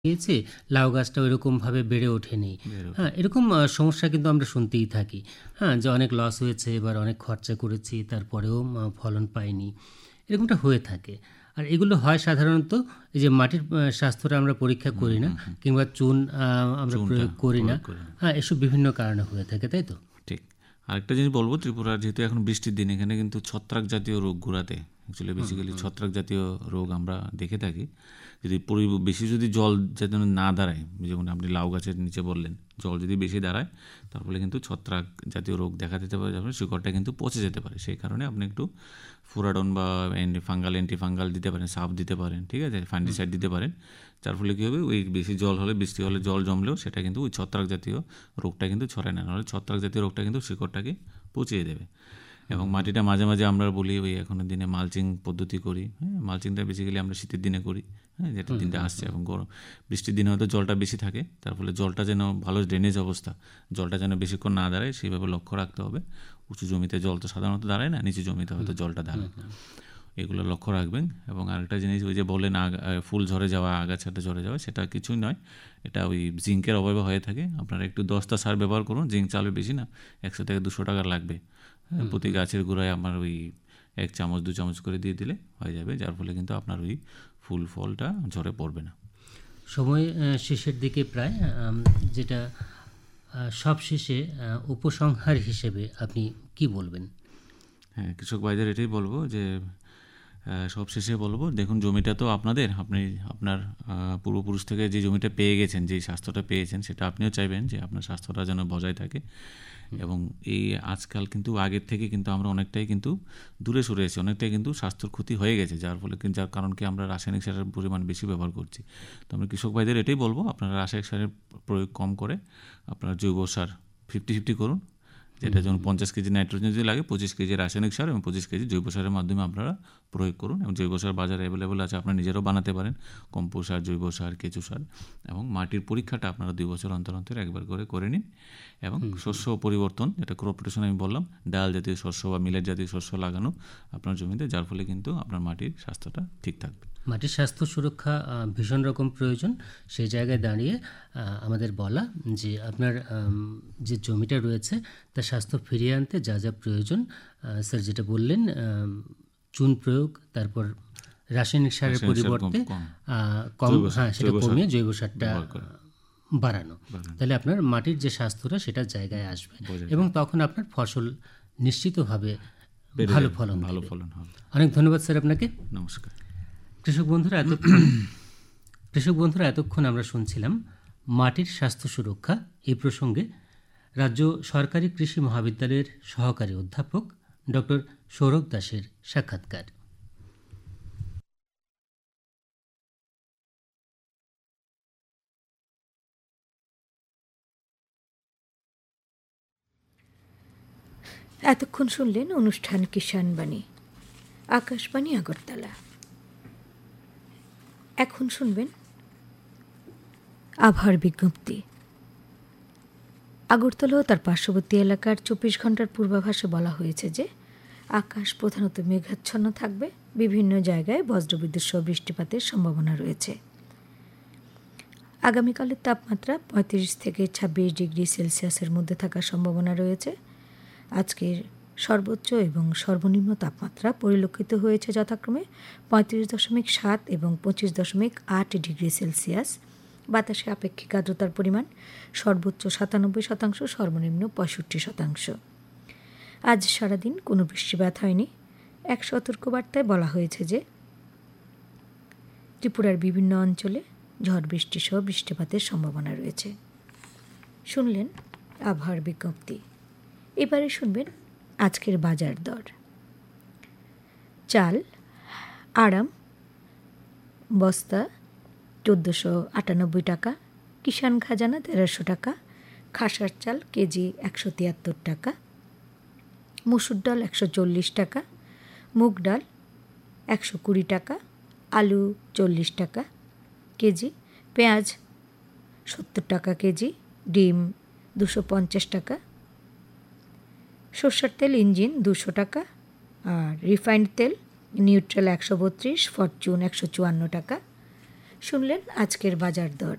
গিয়েছে, লাউ গাছটা ওইরকমভাবে বেড়ে ওঠেনি। হ্যাঁ, এরকম সমস্যা কিন্তু আমরা শুনতেই থাকি। হ্যাঁ, যে অনেক লস হয়েছে, এবার অনেক খরচা করেছি, তারপরেও ফলন পাইনি। এরকমটা হয়ে থাকে। আর এগুলো হয় সাধারণত এই যে মাটির স্বাস্থ্যটা আমরা পরীক্ষা করি না, কিংবা চুন আমরা প্রয়োগ করি না। হ্যাঁ, এসব বিভিন্ন কারণে হয়ে থাকে, তাই তো? ঠিক। আরেকটা জিনিস বলবো, ত্রিপুরার যেহেতু এখন বৃষ্টির দিন, এখানে কিন্তু ছত্রাক জাতীয় রোগ ঘোরাতে, অ্যাকচুয়ালি বেসিক্যালি ছত্রাক জাতীয় রোগ আমরা দেখে থাকি। যদি বেশি যদি জল যাতে না দাঁড়ায়, যেমন আপনি লাউ গাছের নিচে বললেন, জল যদি বেশি দাঁড়ায় তার ফলে কিন্তু ছত্রাক জাতীয় রোগ দেখা দিতে পারে, যার ফলে শিকড়টা কিন্তু পচে যেতে পারে। সেই কারণে আপনি একটু ফুরাডন বা অ্যান্টিফাঙ্গাল দিতে পারেন, সাপ দিতে পারেন, ঠিক আছে, ফাঙ্গিসাইড দিতে পারেন। যার ফলে কী হবে, ওই বেশি জল হলে, বৃষ্টি হলে জল জমলেও সেটা কিন্তু ওই ছত্রাক জাতীয় রোগটা কিন্তু ছড়ায় না, নাহলে ছত্রাক জাতীয় রোগটা কিন্তু শিকড়টাকে পচিয়ে দেবে। এবং মাটিটা মাঝে মাঝে আমরা বলি ওই এখনের দিনে মালচিং পদ্ধতি করি। হ্যাঁ, মালচিংটা বেসিক্যালি আমরা শীতের দিনে করি। হ্যাঁ, যেটা দিনটা আসছে, এবং গরম বৃষ্টির দিনে হয়তো জলটা বেশি থাকে, তার ফলে জলটা যেন ভালো ড্রেনেজ অবস্থা, জলটা যেন বেশিক্ষণ না দাঁড়ায় সেইভাবে লক্ষ্য রাখতে হবে। উঁচু জমিতে জল তো সাধারণত দাঁড়ায় না, নিচু জমিতে হয়তো জলটা দাঁড়ায়, এগুলো লক্ষ্য রাখবেন। এবং আরেকটা জিনিস, ওই যে বললেন ফুল ঝরে যাওয়া, আগাছাটা ঝরে যাওয়া, সেটা কিছুই নয়, এটা ওই জিঙ্কের অভাবে হয়ে থাকে। আপনারা একটু 10টা সার ব্যবহার করুন, জিঙ্ক চালবে বেশি না, 100 থেকে 200 টাকা লাগবে। প্রতি গাছের গোড়ায় আমার ওই 1 চামচ 2 চামচ করে দিয়ে দিলে হয়ে যাবে, যার ফলে কিন্তু আপনার ওই ফুল ফলটা ঝরে পড়বে না। সময় শেষের দিকে প্রায়, যেটা সব শেষে উপসংহার হিসেবে আপনি কি বলবেন? হ্যাঁ, কৃষক ভাইদের এটাই বলবো যে সব শেষে বলবো, দেখুন জমিটা তো আপনাদের, আপনি আপনার পূর্বপুরুষ থেকে যে জমিটা পেয়ে গেছেন, যেই স্বাস্থ্যটা পেয়েছেন, সেটা আপনিও চাইবেন যে আপনার স্বাস্থ্যটা যেন বজায় থাকে। এবং এই আজকাল কিন্তু আগের থেকে কিন্তু আমরা অনেকটাই কিন্তু দূরে সরে এসেছি, অনেকটাই কিন্তু স্বাস্থ্যর ক্ষতি হয়ে গেছে, যার ফলে যার কারণ কি আমরা রাসায়নিক সারের পরিমাণ বেশি ব্যবহার করছি। তো আমরা কৃষক ভাইদের এটাই বলবো, আপনারা রাসায়নিক সারের প্রয়োগ কম করে আপনার জৈব সার 50-50 করুন। যেটা যেমন 50 কেজি নাইট্রোজেন যদি লাগে, 25 কেজি রাসায়নিক সার এবং 25 কেজি জৈব সারের মাধ্যমে আপনারা প্রয়োগ করুন। এবং জৈব সার বাজারে অ্যাভেলেবেল আছে, আপনারা নিজেরাও বানাতে পারেন, কম্পোস্ট সার, জৈব সার, কেঁচো সার। এবং মাটির পরীক্ষাটা আপনারা 2 বছর অন্তর অন্তর একবার করে নিন। এবং শস্য পরিবর্তন, যেটা ক্রপ রোটেশন আমি বললাম, ডাল জাতীয় শস্য বা মিলেট জাতীয় শস্য লাগানো আপনার জমিতে, যার ফলে কিন্তু আপনার মাটির স্বাস্থ্যটা ঠিক থাকবে। মাটির স্বাস্থ্য সুরক্ষা ভীষণ রকম প্রয়োজন। সেই জায়গায় দাঁড়িয়ে আমাদের বলা যে আপনার যে জমিটা রয়েছে তার স্বাস্থ্য ফিরিয়ে আনতে যা যা প্রয়োজন, স্যার যেটা বললেন, চুন প্রয়োগ, তারপর রাসায়নিক সারের পরিবর্তে কম, হ্যাঁ, সেটা কমিয়ে জৈব সারটা বাড়ানো, তাহলে আপনার মাটির যে স্বাস্থ্যটা সেটা জায়গায় আসবে, এবং তখন আপনার ফসল নিশ্চিতভাবে ভালো ফলন হবে। অনেক ধন্যবাদ স্যার আপনাকে। নমস্কার। কৃষক বন্ধুরা, এতক্ষণ আমরা শুনছিলাম মাটির স্বাস্থ্য সুরক্ষা এই প্রসঙ্গে রাজ্য সরকারি কৃষি মহাবিদ্যালয়ের সহকারী অধ্যাপক ডক্টর সৌরভ দাসের সাক্ষাৎকার। এতক্ষণ শুনলেন অনুষ্ঠান কিষাণবাণী, আকাশবাণী আগরতলা। এখন শুনবেন আবহাওয়ার বিজ্ঞপ্তি। আগরতলা ও তার পার্শ্ববর্তী এলাকার 24 ঘন্টার পূর্বাভাসে বলা হয়েছে যে আকাশ প্রধানত মেঘাচ্ছন্ন থাকবে, বিভিন্ন জায়গায় বজ্রবিদ্যুৎ সহ বৃষ্টিপাতের সম্ভাবনা রয়েছে। আগামীকালের তাপমাত্রা 35 থেকে 26 ডিগ্রি সেলসিয়াসের মধ্যে থাকার সম্ভাবনা রয়েছে। আজকের সর্বোচ্চ এবং সর্বনিম্ন তাপমাত্রা পরিলক্ষিত হয়েছে যথাক্রমে 35.7 এবং 25.8 ডিগ্রি সেলসিয়াস। বাতাসে আপেক্ষিক আর্দ্রতার পরিমাণ সর্বোচ্চ 97%, সর্বনিম্ন 65%। আজ সারাদিন কোনো বৃষ্টিপাত হয়নি। এক সতর্কবার্তায় বলা হয়েছে যে ত্রিপুরার বিভিন্ন অঞ্চলে ঝড় বৃষ্টি সহ বৃষ্টিপাতের সম্ভাবনা রয়েছে। শুনলেন আবহাওয়ার বিজ্ঞপ্তি। এবারে শুনবেন আজকের বাজার দর। চাল আরাম বস্তা 1498 টাকা, কিষাণ খাজানা 1300 টাকা, খাসার চাল কেজি 173 টাকা, মসুর ডাল 140 টাকা, মুগ ডাল 120 টাকা, আলু 40 টাকা কেজি, পেঁয়াজ 70 টাকা কেজি, ডিম 250 টাকা, সরষের তেল ইঞ্জিন 200 টাকা, আর রিফাইন্ড তেল নিউট্রাল 132, ফরচুন 154 টাকা। শুনলেন আজকের বাজার দর।